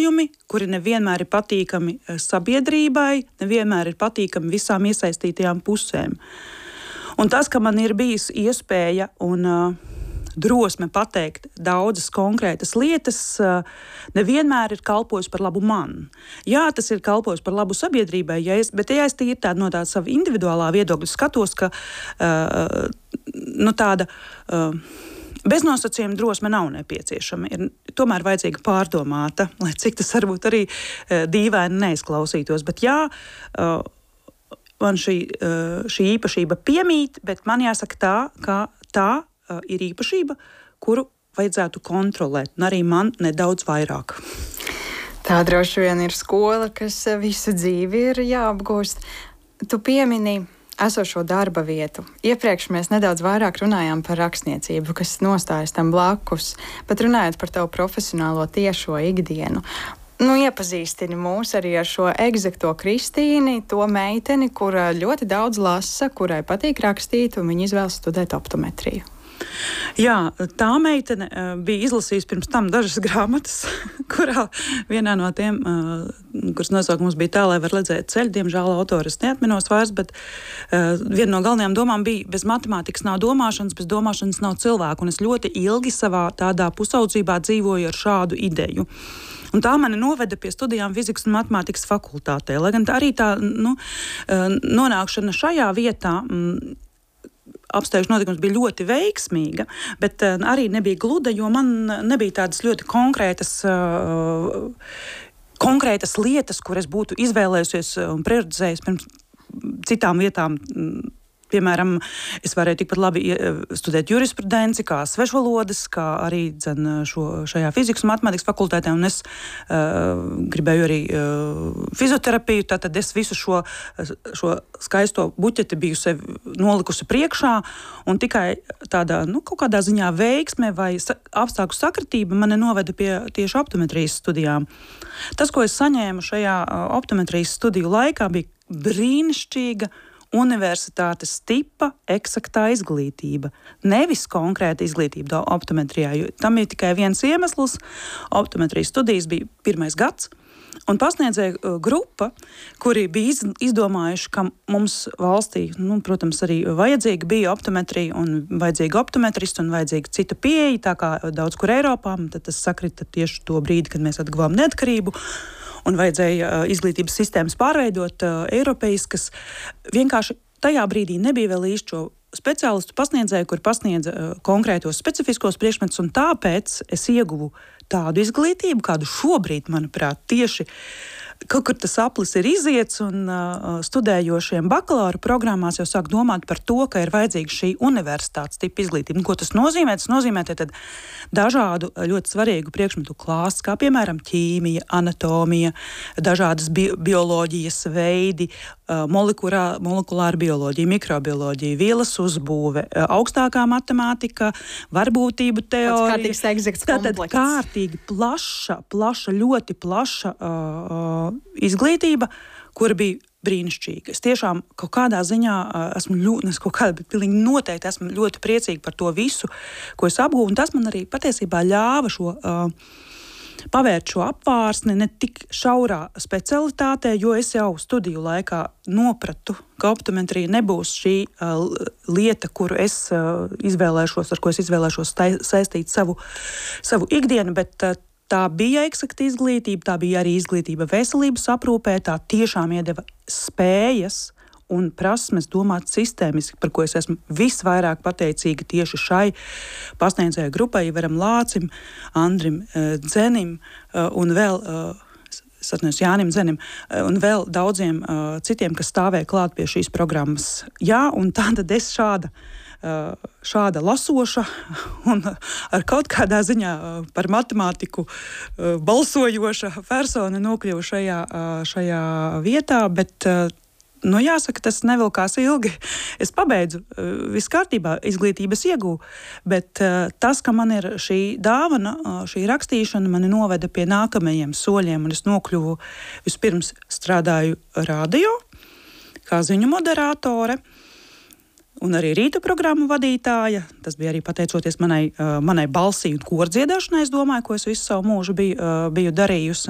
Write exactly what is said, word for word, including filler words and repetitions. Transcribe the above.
jautājumi, kuri nevienmēr ir patīkami sabiedrībai, nevienmēr ir patīkami visām iesaistītajām pusēm. Un tas, ka man ir bijis iespēja un uh, drosme pateikt daudzas konkrētas lietas, uh, nevienmēr ir kalpojis par labu man. Jā, tas ir kalpojis par labu sabiedrībai, ja es, bet ja es tīri tādu no tāda sava individuālā viedokļa skatos, ka uh, nu, tāda uh, beznosacījuma drosme nav nepieciešama. Ir tomēr vajadzīga pārdomāta, lai cik tas varbūt arī uh, dīvaini neizklausītos. Bet jā, uh, man šī, uh, šī īpašība piemīt, bet man jāsaka tā, ka tā uh, ir īpašība, kuru vajadzētu kontrolēt, un arī man nedaudz vairāk. Tā droši vien ir skola, kas visu dzīvi ir jāapgūst. Tu piemini esošo darba vietu. Iepriekš mēs nedaudz vairāk runājām par rakstniecību, kas nostājas tam blakus, bet runājot par tavu profesionālo tiešo ikdienu. Nu, iepazīstini mūs arī ar šo egzakto Kristīni, to meiteni, kura ļoti daudz lasa, kurai patīk rakstīt, un viņa izvēlas studēt optometriju. Jā, tā meitene uh, bija izlasījusi pirms tam dažas grāmatas, kurā vienā no tiem, uh, kuras nosaukums bija Tā, lai var redzēt ceļu, diemžēl autores neatminos vairs, bet uh, viena no galvenajām domām bija, bez matemātikas nav domāšanas, bez domāšanas nav cilvēku, un es ļoti ilgi savā tādā pusaudzībā dzīvoju ar šādu ideju. Un tā mani noveda pie studijām fizikas un matemātikas fakultātē, lai gan tā arī tā, nu, uh, nonākšana šajā vietā, mm, apsteigšu notikums bija ļoti veiksmīga, bet uh, arī nebija gluda, jo man nebija tādas ļoti konkrētas, uh, konkrētas lietas, kuras būtu izvēlējusies un prioritizējusi pirms citām lietām. Piemēram, es varēju tikpat labi studēt jurisprudenci, kā svešvalodas, kā arī dzen, šo, šajā fizikas un matemātikas fakultātē, un es uh, gribēju arī uh, fizioterapiju, tātad es visu šo, šo skaisto buķeti biju sev nolikusi priekšā, un tikai tādā, nu, kaut kādā ziņā veiksme vai sa- apstākļu sakritība mani noveda pie tieši optometrijas studijām. Tas, ko es saņēmu šajā uh, optometrijas studiju laikā, bija brīnišķīga universitātes tipa eksaktā izglītība. Nevis konkrēta izglītība optometrijā, jo tam ir tikai viens iemesls. Optometrijas studijas bija pirmais gads, un pasniedzēja grupa, kuri bija izdomājuši, ka mums valstī, nu, protams, arī vajadzīga bija optometrija un vajadzīga optometristi un vajadzīga cita pieeja, tā kā daudz kur Eiropā, tad tas sakrita tieši to brīdi, kad mēs atguvām neatkarību. Un vajadzēja uh, izglītības sistēmas pārveidot uh, eiropeiskas. Vienkārši tajā brīdī nebija vēl īsti šo speciālistu pasniedzēju, kur pasniedza uh, konkrētos specifiskos priekšmetus, un tāpēc es ieguvu tādu izglītību, kādu šobrīd, manuprāt, tieši kaut kur tas aplis ir iziets, un uh, studējošiem bakalaura programmās jau sāk domāt par to, ka ir vajadzīga šī universitātes tipa izglītība. Un, ko tas nozīmē? Tas nozīmē tad dažādu ļoti svarīgu priekšmetu klāsts, kā piemēram ķīmija, anatomija, dažādas bi- bioloģijas veidi, uh, molekulā, molekulāra bioloģija, mikrobioloģija, vielas uzbūve, uh, augstākā matemātika, varbūtību teorija. Tāds kārtīgs egzakts Tātad komplekts. kārtīgi plaša, plaša, ļoti plaša uh, izglītība, kura bija brīnišķīga. Es tiešām kaut kādā ziņā uh, esmu ļoti, kaut kādā, bet pilnīgi noteikti esmu ļoti priecīga par to visu, ko es apgūvu, un tas man arī patiesībā ļāva šo, uh, pavērt šo apvārsni ne tik šaurā specialitātē, jo es jau studiju laikā nopratu, ka optometrija nebūs šī uh, lieta, kuru es uh, izvēlēšos, ar ko es izvēlēšos tai, saistīt savu, savu ikdienu, bet uh, tā bija eksakta izglītība, tā bija arī izglītība veselības aprūpē, tā tiešām iedeva spējas un prasmes domāt sistēmiski, par ko es esmu visvairāk pateicīga tieši šai pasniedzēju grupai, Ivaram Lācim, Andrim uh, Dzenim uh, un vēl, uh, es atceros Jānim Dzenim, uh, un vēl daudziem uh, citiem, kas stāvēja klāt pie šīs programmas. Jā, un tad es šāda šāda lasoša un ar kaut kādā ziņā par matemātiku balsojoša persona nokļuva šajā, šajā vietā, bet, nu, jāsaka, tas nevilkās ilgi. Es pabeidzu, viss kārtībā, izglītības iegūvu, bet tas, ka man ir šī dāvana, šī rakstīšana, mani noveda pie nākamajiem soļiem, un es nokļuvu, vispirms strādāju radio, kā ziņu moderātore, un arī rīta programmu vadītāja. Tas bija arī pateicoties manai, uh, manai balsī un kordziedāšanai, es domāju, ko es visu savu mūžu biju, uh, biju darījusi.